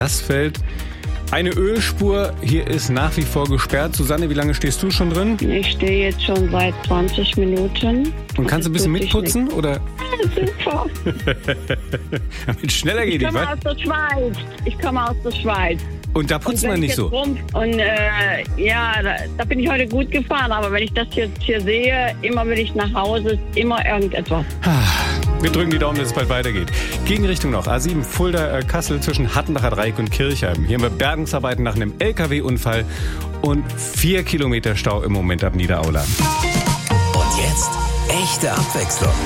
Asphalt. Eine Ölspur hier ist nach wie vor gesperrt. Susanne, wie lange stehst du schon drin? Ich stehe jetzt schon seit 20 Minuten. Und kannst du ein bisschen mitputzen? Oder? Super. Damit schneller geht, Ich komme aus der Schweiz. Und da putzt man nicht so. Da bin ich heute gut gefahren. Aber wenn ich das jetzt hier sehe, immer wenn ich nach Hause, ist immer irgendetwas. Wir drücken die Daumen, dass es bald weitergeht. Gegenrichtung noch. A7 Fulda-Kassel zwischen Hattenbacher Dreieck und Kirchheim. Hier haben wir Bergungsarbeiten nach einem LKW-Unfall und 4 Kilometer Stau im Moment ab Niederaula. Und jetzt echte Abwechslung.